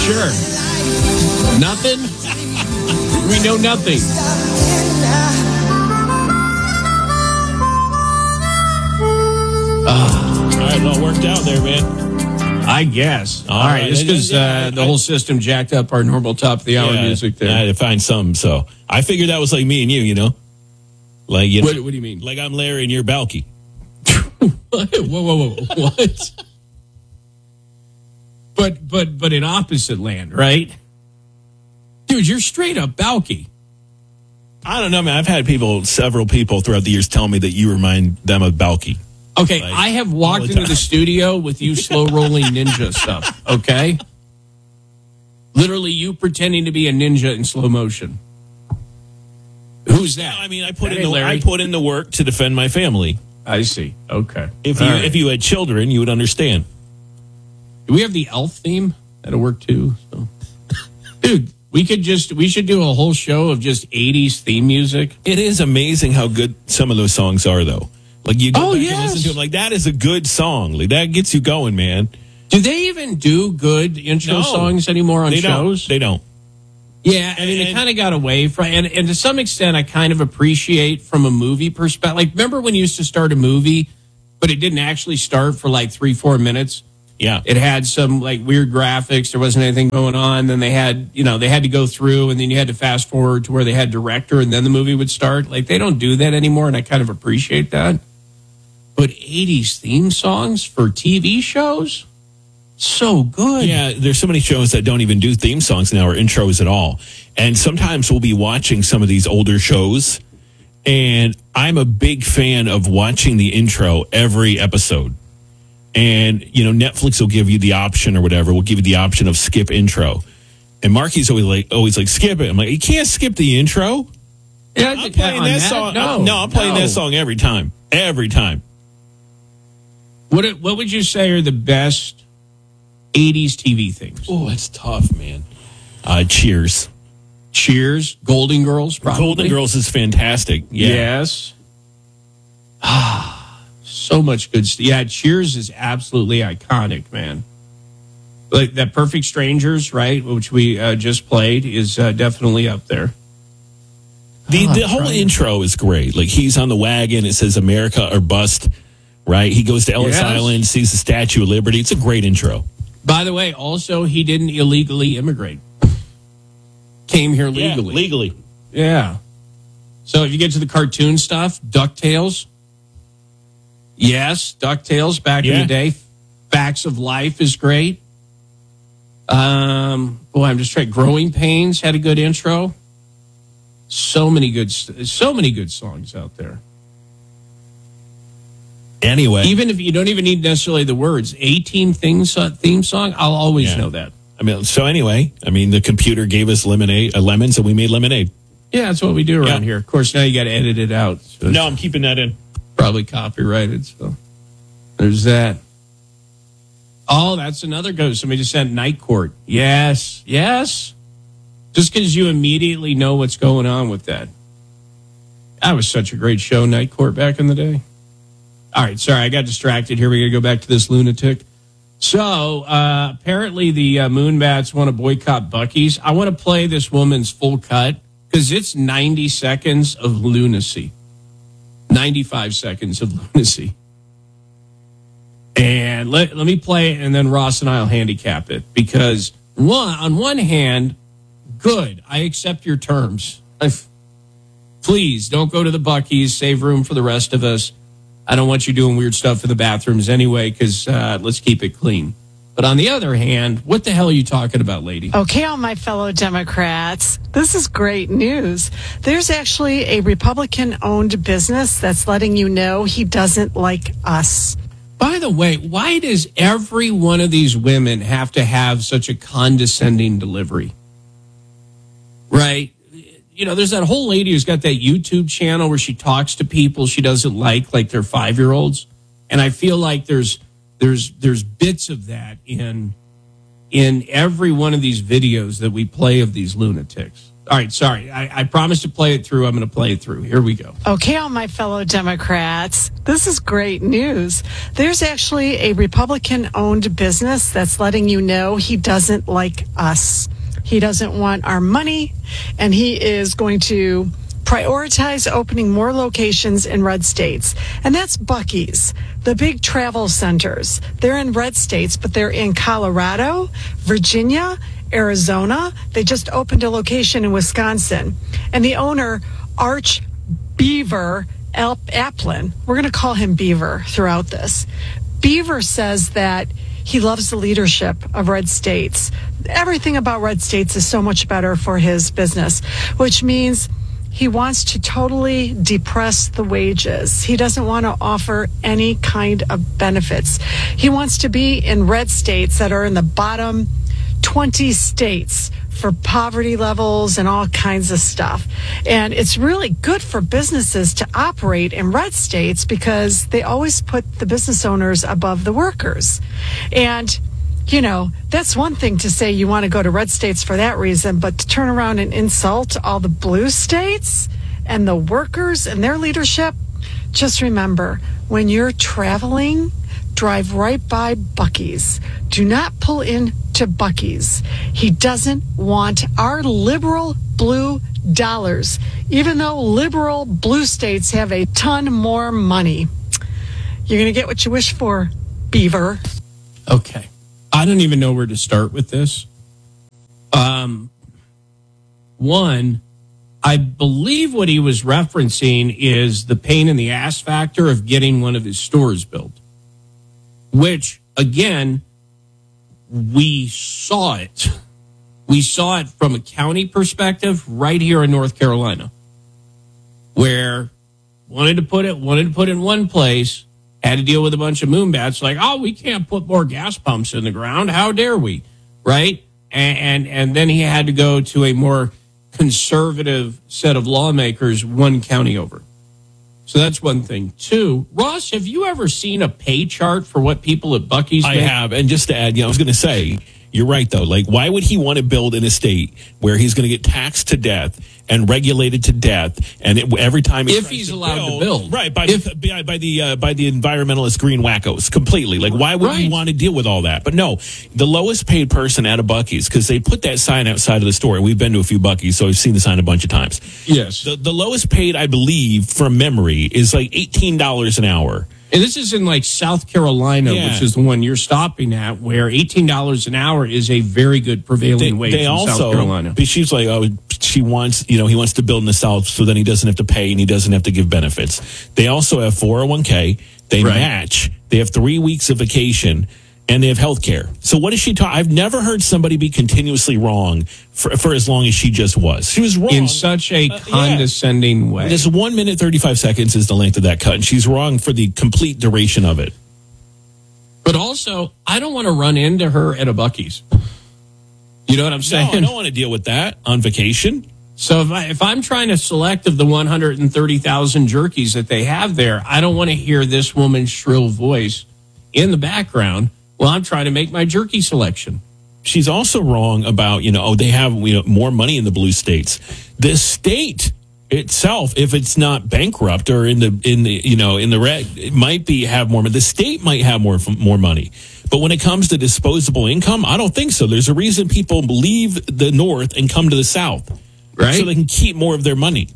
Sure. Nothing? We know nothing. All right, well, worked out there, man. I guess. All right, just because the whole system jacked up our normal top of the hour music there. I had to find some, so I figured that was like me and you, you know? Like, you know, What do you mean? like I'm Larry and you're Balky. Whoa. What? But in opposite land, right? Dude, you're straight up Balky. I don't know, man. I've had several people throughout the years tell me that you remind them of Balky. Okay, Like, I have walked into the studio with you slow rolling ninja stuff, okay? Literally you pretending to be a ninja in slow motion. Who's that? I mean, I That ain't put Larry? in the work to defend my family. I see. Okay. If you had children, you would understand. Do we have the elf theme? That'll work too. So. Dude, we should do a whole show of just 80s theme music. It is amazing how good some of those songs are, though. Like, you go back yes. and listen to them, like, that is a good song. Like, that gets you going, man. Do they even do good intro songs anymore on shows? They don't. Yeah, I mean, it kind of got away from, and to some extent, I kind of appreciate from a movie perspective. Like, remember when you used to start a movie, but it didn't actually start for like 3-4 minutes? Yeah. It had some like weird graphics. There wasn't anything going on. Then they had to go through, and then you had to fast forward to where they had director, and then the movie would start. Like, they don't do that anymore, and I kind of appreciate that. But 80s theme songs for TV shows? So good. Yeah, there's so many shows that don't even do theme songs now or intros at all. And sometimes we'll be watching some of these older shows, and I'm a big fan of watching the intro every episode. And, you know, Netflix will give you the option or whatever. Will give you the option of skip intro. And Marky's always like, skip it. I'm like, you can't skip the intro. Yeah, I'm playing that song. I'm playing that song every time. Every time. What would you say are the best 80s TV things? Oh, that's tough, man. Cheers. Cheers. Golden Girls, probably. Golden Girls is fantastic. Yeah. Yes. So much good stuff. Yeah, Cheers is absolutely iconic, man. Like that Perfect Strangers, right, which we just played, is definitely up there. The whole intro is great. Like, he's on the wagon. It says America or Bust, right? He goes to Ellis Island, sees the Statue of Liberty. It's a great intro. By the way, also, he didn't illegally immigrate. Came here legally. Yeah, legally. Yeah. So if you get to the cartoon stuff, DuckTales. Yes, DuckTales back in the day. Facts of Life is great. I'm just trying. Growing Pains had a good intro. So many good songs out there. Anyway, even if you don't even need necessarily the words, 18 theme song, I'll always know that. I mean, so anyway, the computer gave us lemons, and we made lemonade. Yeah, that's what we do around here. Of course, now you got to edit it out. So no, I'm keeping that in. Probably copyrighted. So there's that. Oh, that's another go. Somebody just sent Night Court. Yes. Just because you immediately know what's going on with that. That was such a great show, Night Court, back in the day. All right, sorry, I got distracted here. We got to go back to this lunatic. So, apparently the Moonbats want to boycott Buc-ee's. I want to play this woman's full cut because it's 90 seconds of lunacy. 95 seconds of lunacy. And let me play it, and then Ross and I will handicap it. Because, on one hand, good, I accept your terms. Please, don't go to the Buc-ee's. Save room for the rest of us. I don't want you doing weird stuff in the bathrooms anyway, because let's keep it clean. But on the other hand, what the hell are you talking about, lady? Okay, all my fellow Democrats, this is great news. There's actually a Republican-owned business that's letting you know he doesn't like us. By the way, why does every one of these women have to have such a condescending delivery? Right? You know, there's that whole lady who's got that YouTube channel where she talks to people she doesn't like they're 5-year-olds. And I feel like there's bits of that in every one of these videos that we play of these lunatics. All right, sorry. I promised to play it through. I'm going to play it through. Here we go. Okay, all my fellow Democrats, this is great news. There's actually a Republican-owned business that's letting you know he doesn't like us. He doesn't want our money, and he is going to prioritize opening more locations in red states. And that's Buc-ee's, the big travel centers. They're in red states, but they're in Colorado, Virginia, Arizona. They just opened a location in Wisconsin. And the owner, Arch Beaver Applin, we're going to call him Beaver throughout this. Beaver says that he loves the leadership of red states. Everything about red states is so much better for his business, which means he wants to totally depress the wages. He doesn't want to offer any kind of benefits. He wants to be in red states that are in the bottom 20 states for poverty levels and all kinds of stuff. And it's really good for businesses to operate in red states because they always put the business owners above the workers. And, you know, that's one thing to say you want to go to red states for that reason, but to turn around and insult all the blue states and the workers and their leadership, just remember, when you're traveling, drive right by Buc-ee's. Do not pull in to Buc-ee's. He doesn't want our liberal blue dollars, even though liberal blue states have a ton more money. You're going to get what you wish for, Beaver. Okay. I don't even know where to start with this. One, I believe what he was referencing is the pain in the ass factor of getting one of his stores built, which, again, we saw it. We saw it from a county perspective right here in North Carolina, where wanted to put it in one place, had to deal with a bunch of moonbats like, oh, we can't put more gas pumps in the ground. How dare we? Right? And then he had to go to a more conservative set of lawmakers one county over. So that's one thing. Two, Ross, have you ever seen a pay chart for what people at Buc-ee's I make? have. And just to add, I was going to say, you're right, though. Like, why would he want to build in a state where he's going to get taxed to death and regulated to death? And every time if he's allowed to build, right? By the environmentalist green wackos, completely. Like, why would he want to deal with all that? But no, the lowest paid person at a Buc-ee's, because they put that sign outside of the store. And we've been to a few Buc-ee's, so I've seen the sign a bunch of times. Yes, the lowest paid, I believe, from memory, is like $18 an hour. And this is in like South Carolina, which is the one you're stopping at, where $18 an hour is a very good prevailing wage in South Carolina. But she's like, he wants to build in the South so then he doesn't have to pay and he doesn't have to give benefits. They also have 401k. They match. They have 3 weeks of vacation. And they have health care. So what is she talking? I've never heard somebody be continuously wrong for as long as she just was. She was wrong. In such a condescending way. This 1 minute, 35 seconds is the length of that cut. And she's wrong for the complete duration of it. But also, I don't want to run into her at a Buc-ee's. You know what I'm saying? No, I don't want to deal with that on vacation. So if I'm trying to select of the 130,000 jerkies that they have there, I don't want to hear this woman's shrill voice in the background. Well, I'm trying to make my jerky selection. She's also wrong about, they have more money in the blue states. The state itself, if it's not bankrupt or in the red, it might have more. The state might have more money. But when it comes to disposable income, I don't think so. There's a reason people leave the North and come to the South, right? So they can keep more of their money.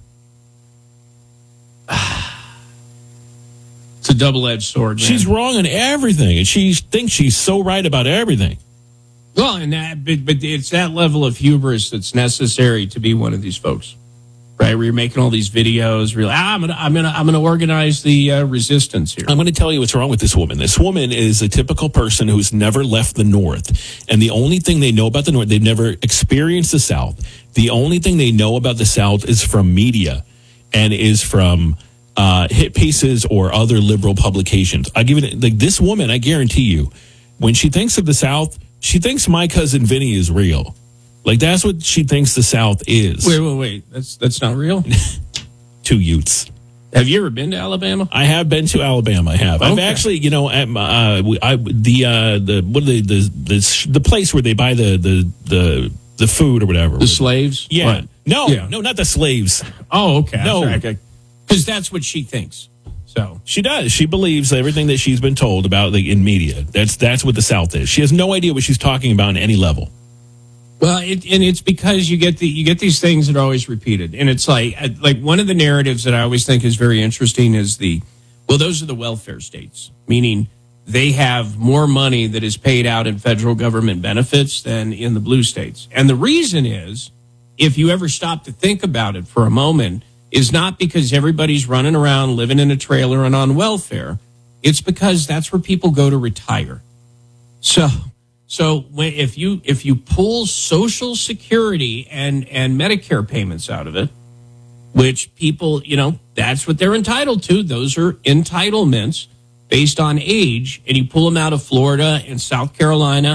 It's a double-edged sword, man. She's wrong on everything, and she thinks she's so right about everything. Well, but it's that level of hubris that's necessary to be one of these folks, right? Where you're making all these videos, really, I'm gonna organize the resistance here. I'm going to tell you what's wrong with this woman. This woman is a typical person who's never left the North, and the only thing they know about the North, they've never experienced the South. The only thing they know about the South is from media, and is from hit pieces or other liberal publications. I give it like this woman. I guarantee you, when she thinks of the South, she thinks My Cousin Vinny is real. Like that's what she thinks the South is. Wait. That's not real. 2 Utes. Have you ever been to Alabama? I have been to Alabama. I have. Okay. I've actually, at the place where they buy the food or whatever. The slaves. Yeah. What? No, Yeah. no, not the slaves. Oh, okay. No. Because that's what she thinks. So She does. She believes everything that she's been told about in media. That's what the South is. She has no idea what she's talking about on any level. well, and it's because you get these things that are always repeated, and it's like one of the narratives that I always think is very interesting is those are the welfare states, meaning they have more money that is paid out in federal government benefits than in the blue states. And the reason is, if you ever stop to think about it for a moment, is not because everybody's running around living in a trailer and on welfare. It's because that's where people go to retire. So if you pull Social Security and Medicare payments out of it, which people, that's what they're entitled to. Those are entitlements based on age, and you pull them out of Florida and South Carolina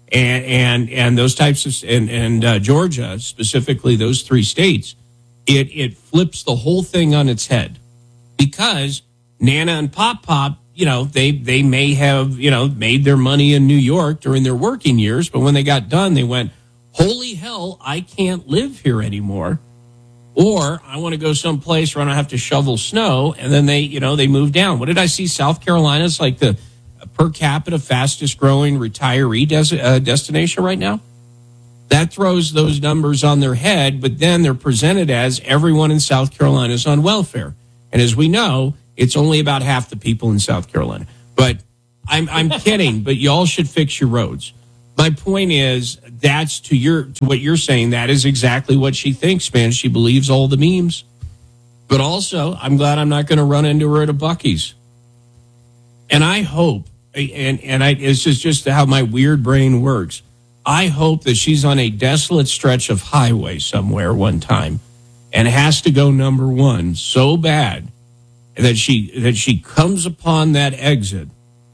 and those types of and Georgia, specifically those three states, it flips the whole thing on its head, because Nana and Pop, they may have made their money in New York during their working years, but when they got done, they went, holy hell, I can't live here anymore. Or I want to go someplace where I don't have to shovel snow. And then they move down. What did I see? South Carolina's like the per capita fastest growing retiree destination right now. That throws those numbers on their head, but then they're presented as everyone in South Carolina is on welfare. And as we know, it's only about half the people in South Carolina. But I'm kidding, but y'all should fix your roads. My point is, that's to what you're saying. That is exactly what she thinks, man. She believes all the memes. But also, I'm glad I'm not going to run into her at a Buc-ee's. And I hope, it's just how my weird brain works. I hope that she's on a desolate stretch of highway somewhere one time and has to go number one so bad that she comes upon that exit,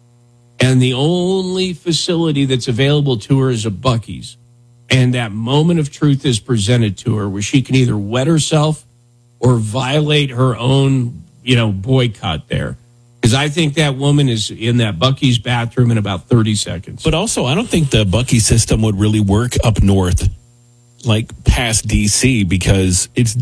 and the only facility that's available to her is a Buc-ee's. And that moment of truth is presented to her where she can either wet herself or violate her own, boycott there. Because I think that woman is in that Buc-ee's bathroom in about 30 seconds. But also, I don't think the Buc-ee's system would really work up north, like past D.C., because it's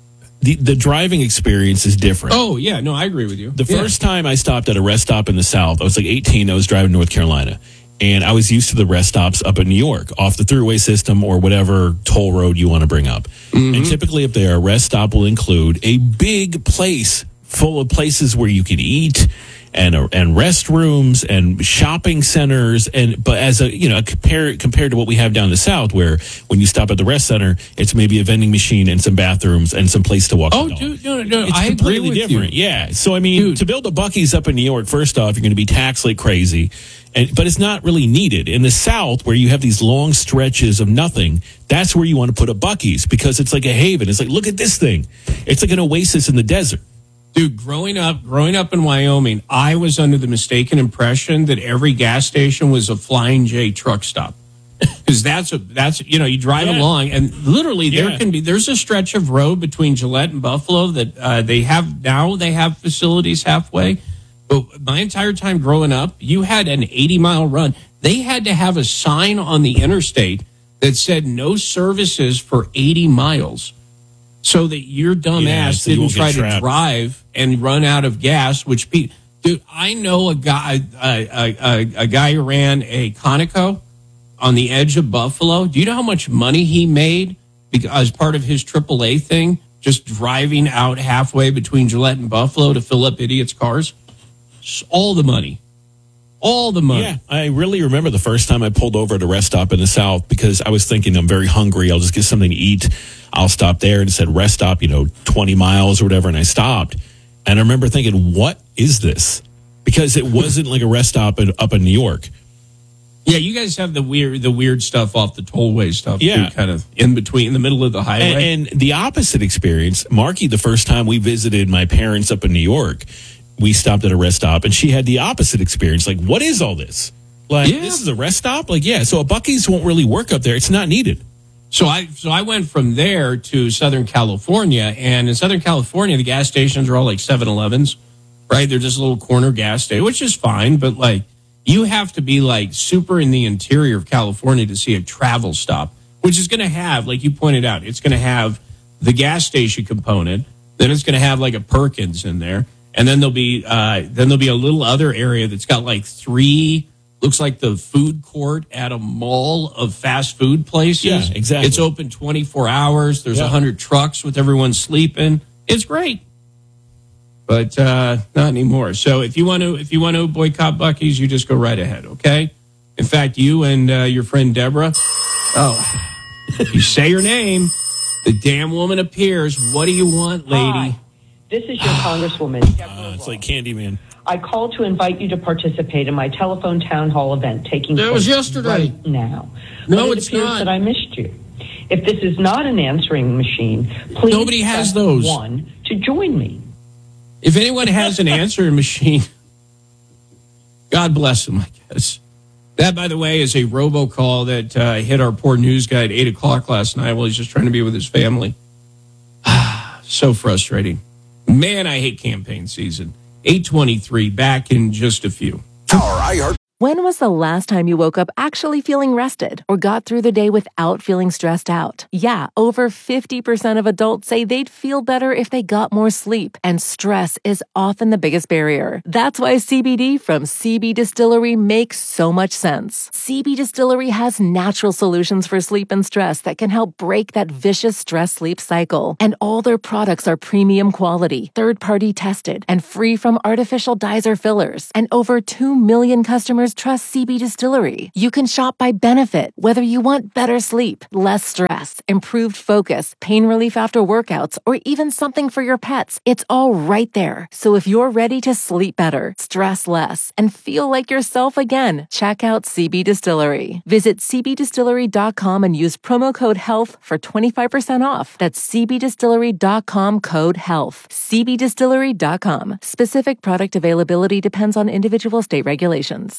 the driving experience is different. Oh, yeah. No, I agree with you. The first time I stopped at a rest stop in the South, I was like 18. I was driving North Carolina. And I was used to the rest stops up in New York, off the thruway system or whatever toll road you want to bring up. Mm-hmm. And typically up there, a rest stop will include a big place full of places where you can eat and restrooms and shopping centers. But as compared to what we have down the South, where when you stop at the rest center, it's maybe a vending machine and some bathrooms and some place to walk. Oh, dude, no, it's I agree completely with different. you. Yeah. So, I mean, to build a Buc-ee's up in New York, first off, you're going to be taxed like crazy. But it's not really needed. In the South, where you have these long stretches of nothing, that's where you want to put a Buc-ee's, because it's like a haven. It's like, look at this thing. It's like an oasis in the desert. Dude, growing up in Wyoming, I was under the mistaken impression that every gas station was a Flying J truck stop. Because that's you drive along, and literally there's a stretch of road between Gillette and Buffalo that they have facilities halfway. But my entire time growing up, you had an 80-mile run. They had to have a sign on the interstate that said no services for 80 miles. So that your dumb ass didn't try to drive and run out of gas, dude, I know a guy who ran a Conoco on the edge of Buffalo. Do you know how much money he made as part of his AAA thing, just driving out halfway between Gillette and Buffalo to fill up idiots' cars? All the money. All the money. Yeah, I really remember the first time I pulled over at a rest stop in the South, because I was thinking, I'm very hungry. I'll just get something to eat. I'll stop there, and it said rest stop, 20 miles or whatever. And I stopped, and I remember thinking, what is this? Because it wasn't like a rest stop up in New York. Yeah, you guys have the weird stuff off the tollway stuff. Yeah, too, kind of in the middle of the highway. And the opposite experience, Marky, the first time we visited my parents up in New York, we stopped at a rest stop, and she had the opposite experience. Like, what is all this? Like, this is a rest stop? Like, yeah. So a Buc-ee's won't really work up there. It's not needed. So I went from there to Southern California, and in Southern California, the gas stations are all like 7-Elevens, right? They're just a little corner gas station, which is fine, but like you have to be like super in the interior of California to see a travel stop, which is going to have, like you pointed out, it's going to have the gas station component. Then it's going to have like a Perkins in there, and then there'll be a little other area that's got like 3. Looks like the food court at a mall of fast food places. Yeah, exactly. It's open 24 hours. There's 100 trucks with everyone sleeping. It's great, but not anymore. So if you want to boycott Buc-ee's, you just go right ahead. Okay. In fact, you and your friend Deborah. Oh, you say your name, the damn woman appears. What do you want, lady? Hi, this is your Congresswoman. Deborah It's like Candyman. I called to invite you to participate in my telephone town hall event taking place was yesterday. right now. No, But it's appears not. that I missed you. If this is not an answering machine, please Nobody has press those. 1 to join me. If anyone has an answering machine, God bless them, I guess. That, by the way, is a robocall that hit our poor news guy at 8 o'clock last night while he's just trying to be with his family. So frustrating. Man, I hate campaign season. 8:23, back in just a few. When was the last time you woke up actually feeling rested or got through the day without feeling stressed out? Yeah, over 50% of adults say they'd feel better if they got more sleep, and stress is often the biggest barrier. That's why CBD from CB Distillery makes so much sense. CB Distillery has natural solutions for sleep and stress that can help break that vicious stress-sleep cycle. And all their products are premium quality, third-party tested, and free from artificial dyes or fillers. And over 2 million customers trust CB Distillery. You can shop by benefit, whether you want better sleep, less stress, improved focus, pain relief after workouts, or even something for your pets. It's all right there. So if you're ready to sleep better, stress less, and feel like yourself again, check out CB Distillery. Visit cbdistillery.com and use promo code HEALTH for 25% off. That's cbdistillery.com, code HEALTH. cbdistillery.com. Specific product availability depends on individual state regulations.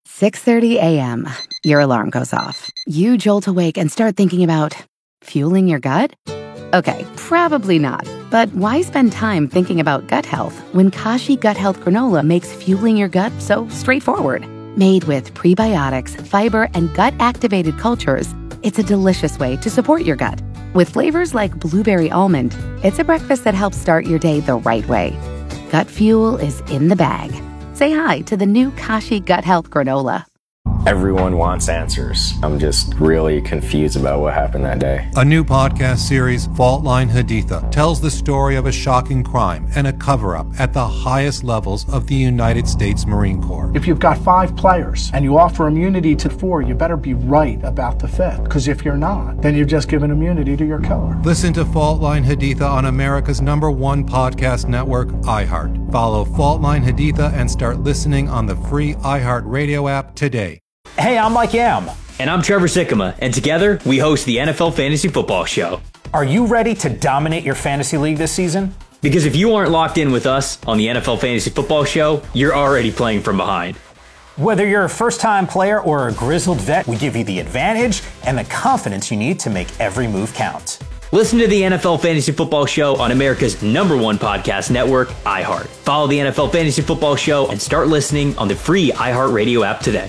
6:30 a.m. Your alarm goes off. You jolt awake and start thinking about fueling your gut? Okay, probably not. But why spend time thinking about gut health when Kashi Gut Health Granola makes fueling your gut so straightforward? Made with prebiotics, fiber, and gut-activated cultures, it's a delicious way to support your gut. With flavors like blueberry almond, it's a breakfast that helps start your day the right way. Gut fuel is in the bag. Say hi to the new Kashi Gut Health Granola. Everyone wants answers. I'm just really confused about what happened that day. A new podcast series, Fault Line Haditha, tells the story of a shocking crime and a cover-up at the highest levels of the United States Marine Corps. If you've got 5 players and you offer immunity to 4, you better be right about the 5th. Because if you're not, then you've just given immunity to your killer. Listen to Fault Line Haditha on America's #1 podcast network, iHeart. Follow Fault Line Haditha and start listening on the free iHeart Radio app today. Hey, I'm Mike Yam. And I'm Trevor Sikkema, and together we host the NFL Fantasy Football Show. Are you ready to dominate your fantasy league this season? Because if you aren't locked in with us on the NFL Fantasy Football Show, you're already playing from behind. Whether you're a first-time player or a grizzled vet, we give you the advantage and the confidence you need to make every move count. Listen to the NFL Fantasy Football Show on America's #1 podcast network, iHeart. Follow the NFL Fantasy Football Show and start listening on the free iHeart Radio app today.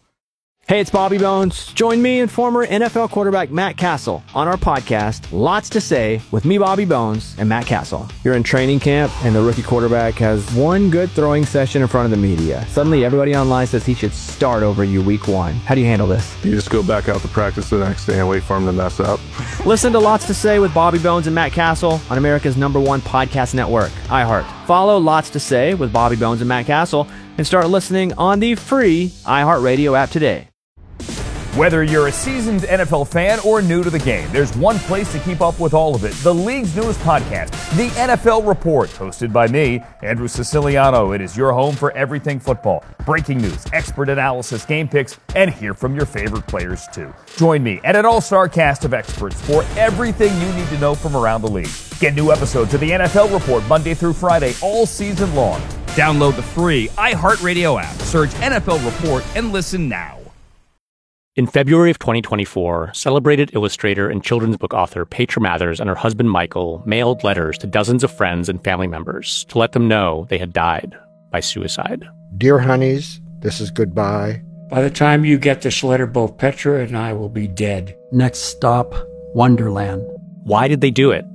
Hey, it's Bobby Bones. Join me and former NFL quarterback Matt Castle on our podcast, Lots to Say, with me, Bobby Bones, and Matt Castle. You're in training camp, and the rookie quarterback has one good throwing session in front of the media. Suddenly, everybody online says he should start over you week 1. How do you handle this? You just go back out to practice the next day and wait for him to mess up. Listen to Lots to Say with Bobby Bones and Matt Castle on America's #1 podcast network, iHeart. Follow Lots to Say with Bobby Bones and Matt Castle and start listening on the free iHeart Radio app today. Whether you're a seasoned NFL fan or new to the game, there's one place to keep up with all of it. The league's newest podcast, The NFL Report, hosted by me, Andrew Siciliano. It is your home for everything football. Breaking news, expert analysis, game picks, and hear from your favorite players too. Join me and an all-star cast of experts for everything you need to know from around the league. Get new episodes of The NFL Report Monday through Friday all season long. Download the free iHeartRadio app, search NFL Report, and listen now. In February of 2024, celebrated illustrator and children's book author Petra Mathers and her husband Michael mailed letters to dozens of friends and family members to let them know they had died by suicide. Dear honeys, this is goodbye. By the time you get this letter, both Petra and I will be dead. Next stop, Wonderland. Why did they do it?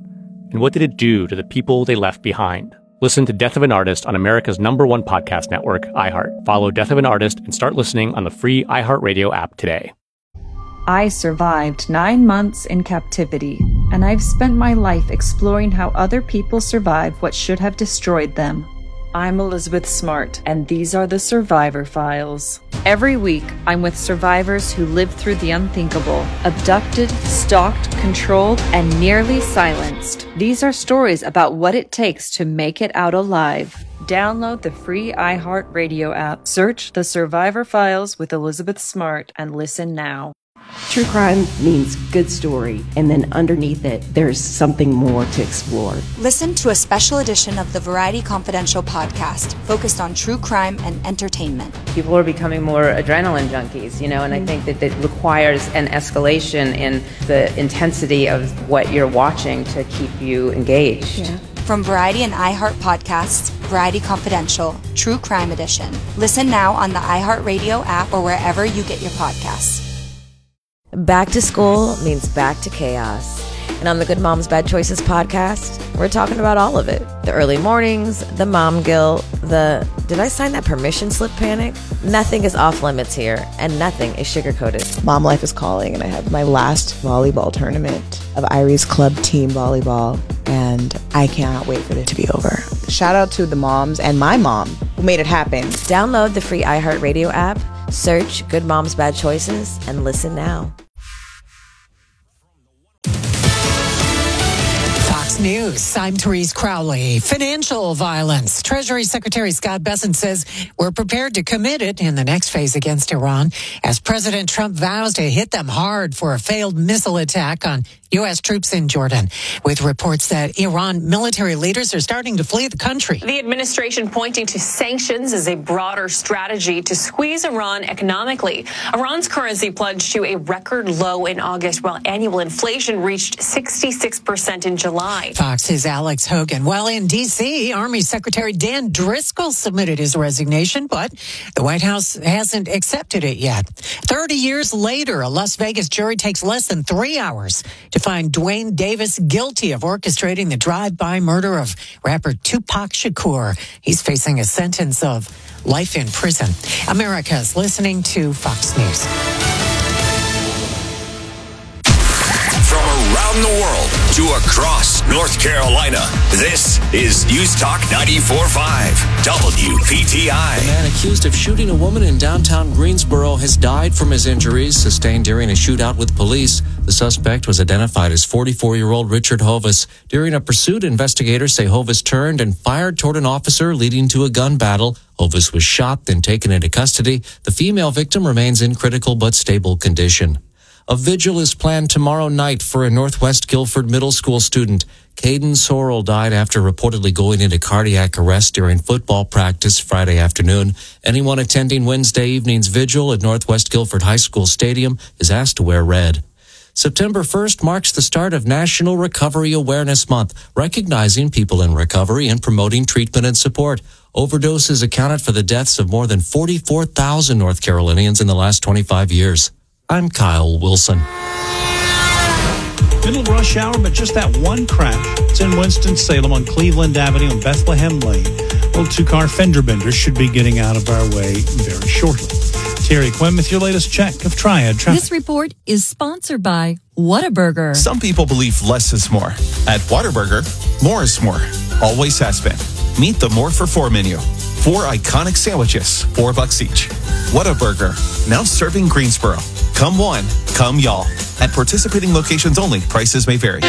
And what did it do to the people they left behind? Listen to Death of an Artist on America's #1 podcast network, iHeart. Follow Death of an Artist and start listening on the free iHeartRadio app today. I survived 9 months in captivity, and I've spent my life exploring how other people survive what should have destroyed them. I'm Elizabeth Smart, and these are the Survivor Files. Every week, I'm with survivors who lived through the unthinkable, abducted, stalked, controlled, and nearly silenced. These are stories about what it takes to make it out alive. Download the free iHeartRadio app, search The Survivor Files with Elizabeth Smart, and listen now. True crime means good story, and then underneath it, there's something more to explore. Listen to a special edition of the Variety Confidential podcast focused on true crime and entertainment. People are becoming more adrenaline junkies, and I think that it requires an escalation in the intensity of what you're watching to keep you engaged. Yeah. From Variety and iHeart Podcasts, Variety Confidential, True Crime Edition. Listen now on the iHeartRadio app or wherever you get your podcasts. Back to school means back to chaos. And on the Good Moms Bad Choices podcast, we're talking about all of it. The early mornings, the mom guilt, the did I sign that permission slip panic? Nothing is off limits here, and nothing is sugar-coated. Mom life is calling, and I have my last volleyball tournament of Irie's Club Team Volleyball, and I cannot wait for it to be over. Shout out to the moms and my mom who made it happen. Download the free iHeartRadio app, search Good Moms Bad Choices, and listen now. News. I'm Therese Crowley. Financial violence. Treasury Secretary Scott Bessent says we're prepared to commit it in the next phase against Iran as President Trump vows to hit them hard for a failed missile attack on U.S. troops in Jordan, with reports that Iran military leaders are starting to flee the country. The administration pointing to sanctions as a broader strategy to squeeze Iran economically. Iran's currency plunged to a record low in August, while annual inflation reached 66% in July. Fox's Alex Hogan. Well, in D.C., Army Secretary Dan Driscoll submitted his resignation, but the White House hasn't accepted it yet. 30 years later, a Las Vegas jury takes less than 3 hours to find Dwayne Davis guilty of orchestrating the drive-by murder of rapper Tupac Shakur. He's facing a sentence of life in prison. America's listening to Fox News. From around the world to across North Carolina, this is News Talk 94.5 WPTI. The man accused of shooting a woman in downtown Greensboro has died from his injuries sustained during a shootout with police. The suspect was identified as 44-year-old Richard Hovis. During a pursuit, investigators say Hovis turned and fired toward an officer, leading to a gun battle. Hovis was shot, then taken into custody. The female victim remains in critical but stable condition. A vigil is planned tomorrow night for a Northwest Guilford Middle School student. Caden Sorrell died after reportedly going into cardiac arrest during football practice Friday afternoon. Anyone attending Wednesday evening's vigil at Northwest Guilford High School Stadium is asked to wear red. September 1st marks the start of National Recovery Awareness Month, recognizing people in recovery and promoting treatment and support. Overdoses accounted for the deaths of more than 44,000 North Carolinians in the last 25 years. I'm Kyle Wilson. Middle rush hour, but just that one crash. It's in Winston-Salem on Cleveland Avenue and Bethlehem Lane. Little two-car fender benders should be getting out of our way very shortly. Terry Quinn with your latest check of Triad traffic. This report is sponsored by Whataburger. Some people believe less is more. At Whataburger, more is more. Always has been. Meet the More for 4 menu. 4 iconic sandwiches, $4 each. Whataburger, now serving Greensboro. Come one, come y'all. At participating locations only, prices may vary. Right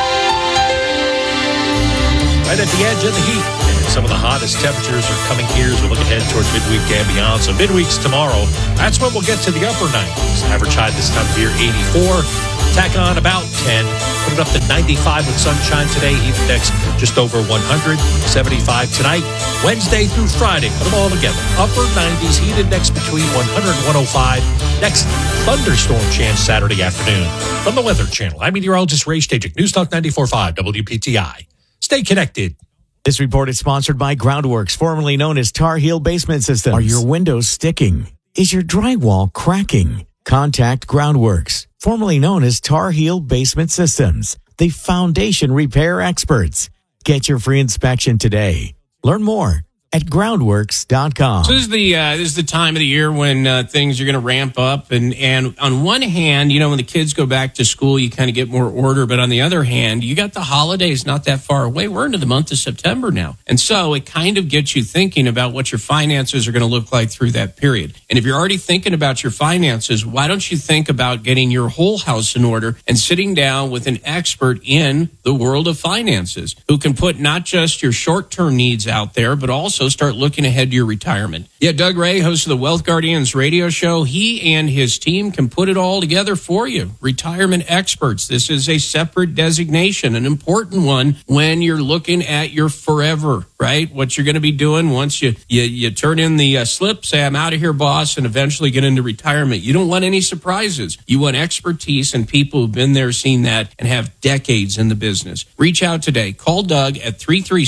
at the edge of the heat. And some of the hottest temperatures are coming here as we look ahead towards midweek and beyond. So midweek's tomorrow. That's when we'll get to the upper 90s. Average high this time of year, 84. Tack on about 10. Put it up to 95 with sunshine today. Heat index just over 100. 75 tonight. Wednesday through Friday. Put them all together. Upper 90s. Heat index between 100 and 105. Next, thunderstorm chance Saturday afternoon. From the Weather Channel, I'm meteorologist Ray Stajic. News Talk 94.5 WPTI. Stay connected. This report is sponsored by Groundworks, formerly known as Tar Heel Basement Systems. Are your windows sticking? Is your drywall cracking? Contact Groundworks. formerly known as Tar Heel Basement Systems, the foundation repair experts. Get your free inspection today. Learn more at groundworks.com. So this is the time of the year when things are going to ramp up. And on one hand, when the kids go back to school, you kind of get more order. But on the other hand, you got the holidays not that far away. We're into the month of September now. And so it kind of gets you thinking about what your finances are going to look like through that period. And if you're already thinking about your finances, why don't you think about getting your whole house in order and sitting down with an expert in the world of finances who can put not just your short-term needs out there, but also start looking ahead to your retirement. Yeah, Doug Ray, host of the Wealth Guardians radio show, he and his team can put it all together for you. Retirement experts. This is a separate designation, an important one when you're looking at your forever, right? What you're going to be doing once you turn in the slip, say, I'm out of here, boss, and eventually get into retirement. You don't want any surprises. You want expertise and people who've been there, seen that, and have decades in the business. Reach out today. Call Doug at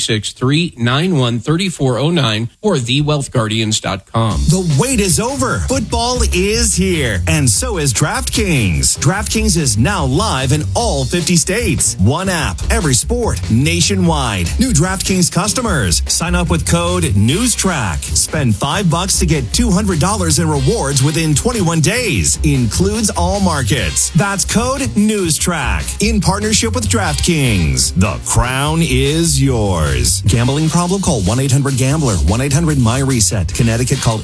336-391-3409 or thewealthguardians.com. The wait is over. Football is here, and so is DraftKings. DraftKings is now live in all 50 states. One app, every sport, nationwide. New DraftKings customers. Sign up with code NEWSTRACK. Spend $5 to get $200 in rewards within 21 days. Includes all markets. That's code NEWSTRACK. In partnership with DraftKings. The crown is yours. Gambling problem? Call 1-800-GAMBLER. 1-800-MY-RESET. Connecticut, call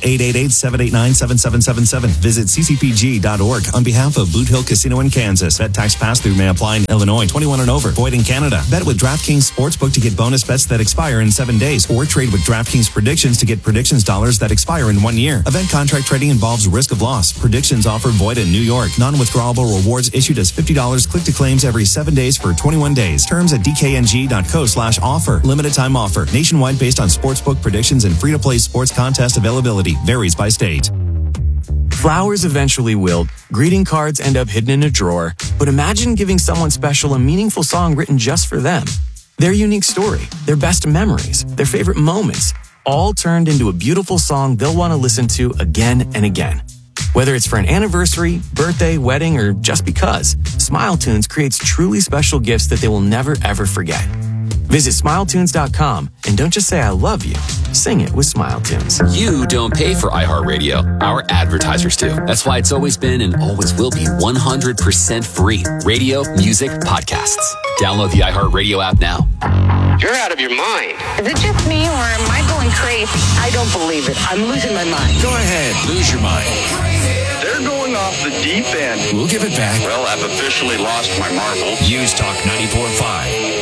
888-789-7777. Visit ccpg.org. On behalf of Boot Hill Casino in Kansas. Bet tax pass-through may apply in Illinois. 21 and over. Void in Canada. Bet with DraftKings Sportsbook to get bonus bets that expire in 7 days. Or trade with DraftKings Predictions to get predictions dollars that expire in 1 year. Event contract trading involves risk of loss. Predictions offer void in New York. Non-withdrawable rewards issued as $50 click to claims every 7 days for 21 days. Terms at dkng.co/offer. Limited time offer. Nationwide based on sportsbook predictions and free-to-play sports contest availability. Varies by state. Flowers eventually wilt, greeting cards end up hidden in a drawer, but imagine giving someone special a meaningful song written just for them. Their unique story, their best memories, their favorite moments, all turned into a beautiful song they'll want to listen to again and again. Whether it's for an anniversary, birthday, wedding, or just because, SmileTunes creates truly special gifts that they will never ever forget. Visit SmileTunes.com and don't just say I love you. Sing it with SmileTunes. You don't pay for iHeartRadio. Our advertisers do. That's why it's always been and always will be 100% free. Radio, music, podcasts. Download the iHeartRadio app now. You're out of your mind. Is it just me or am I going crazy? I don't believe it. I'm losing my mind. Go ahead, lose your mind. They're going off the deep end. We'll give it back. Well, I've officially lost my marbles. News Talk 94.5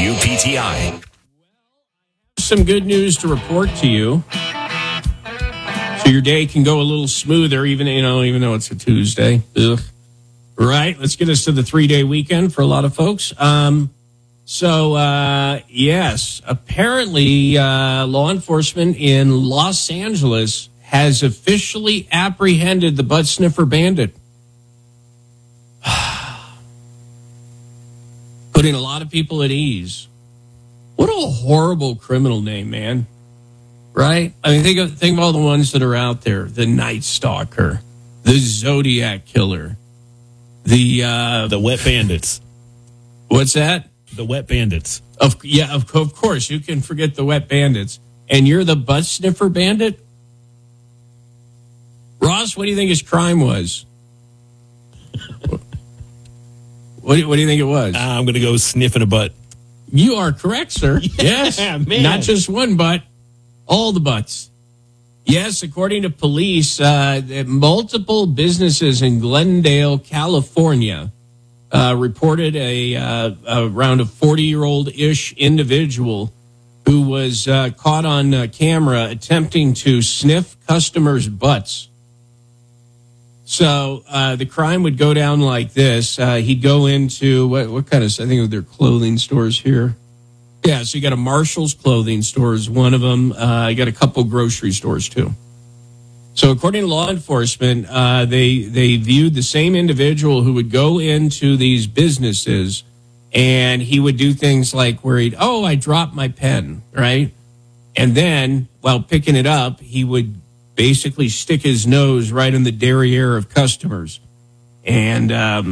WPTI. Some good news to report to you. So your day can go a little smoother, even though it's a Tuesday. Ugh. Right. Let's get us to the 3-day weekend for a lot of folks. Yes, apparently law enforcement in Los Angeles has officially apprehended the butt sniffer bandit. Putting a lot of people at ease. What a horrible criminal name, man. Right? I mean, think of all the ones that are out there. The Night Stalker, the Zodiac Killer, the Wet Bandits. What's that? The Wet Bandits. Of course. You can forget the Wet Bandits. And you're the butt sniffer bandit? Ross, what do you think his crime was? What do you think it was? I'm going to go sniffing a butt. You are correct, sir. Yes. Man. Not just one butt, all the butts. Yes, according to police, multiple businesses in Glendale, California, reported around a 40-year-old-ish individual who was caught on camera attempting to sniff customers' butts. So the crime would go down like this. He'd go into what kind of, I think they're clothing stores here. Yeah, so you got a Marshall's clothing store is one of them. You got a couple grocery stores too. So according to law enforcement, they viewed the same individual who would go into these businesses and he would do things like where I dropped my pen, right? And then while picking it up, he would basically stick his nose right in the derriere of customers And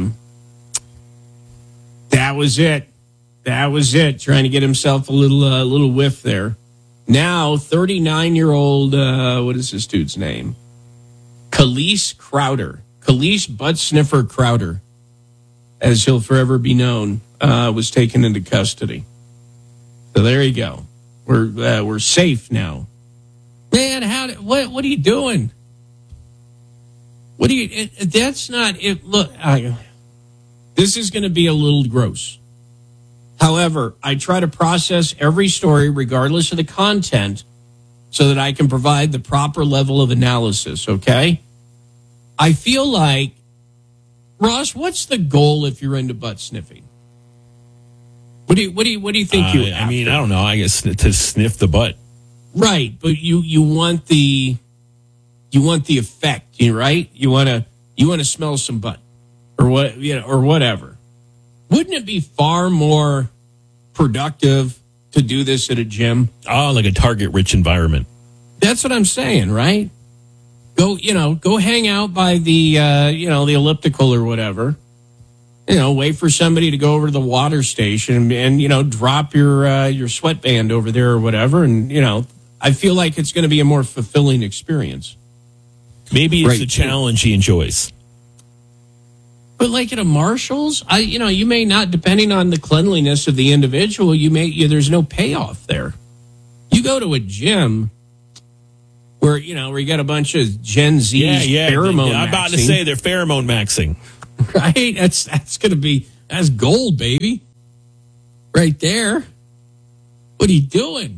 that was it. That was it. Trying to get himself a little whiff there. Now, 39-year-old, what is this dude's name? Khalees Crowder. Khalees Butt Sniffer Crowder, as he'll forever be known, was taken into custody. So there you go. We're safe now. Man, what are you doing? What do you? That's not it. Look, this is going to be a little gross. However, I try to process every story, regardless of the content, so that I can provide the proper level of analysis. Okay. I feel like, Ross, what's the goal if you're into butt sniffing? What do you think you? I mean, I don't know. I guess to sniff the butt, right? But you want the effect, right? You want to smell some butt, or what? Or whatever. Wouldn't it be far more productive to do this at a gym? Oh, like a target-rich environment. That's what I'm saying, right? Go hang out by the the elliptical or whatever. Wait for somebody to go over to the water station and drop your sweatband over there or whatever. And, I feel like it's going to be a more fulfilling experience. Maybe it's a challenge he enjoys. But like at a Marshall's, you may not, depending on the cleanliness of the individual, there's no payoff there. You go to a gym where you got a bunch of Gen Z pheromone maxing. I'm about to say they're pheromone maxing. Right? That's gold, baby. Right there. What are you doing?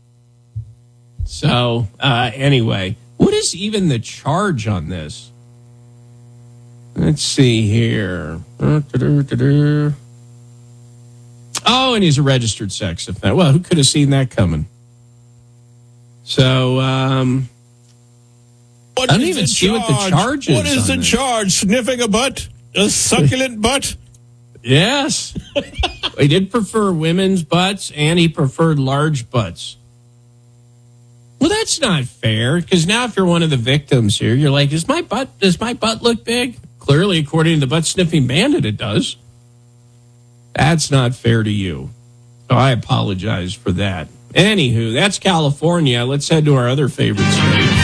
So, anyway, what is even the charge on this? Let's see here. Oh, and he's a registered sex offender. Well, who could have seen that coming? So, I don't even see what the charge is. What is the charge? Sniffing a butt? A succulent butt? Yes. He did prefer women's butts, and he preferred large butts. Well, that's not fair, because now if you're one of the victims here, you're like, does my butt look big? Clearly, according to the butt-sniffing bandit, it does. That's not fair to you. So I apologize for that. Anywho, that's California. Let's head to our other favorite state.